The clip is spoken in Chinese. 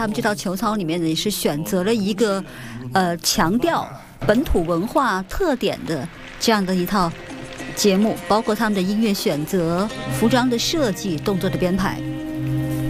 他们这套球操里面呢，也是选择了一个强调本土文化特点的这样的一套节目，包括他们的音乐选择、服装的设计、动作的编排。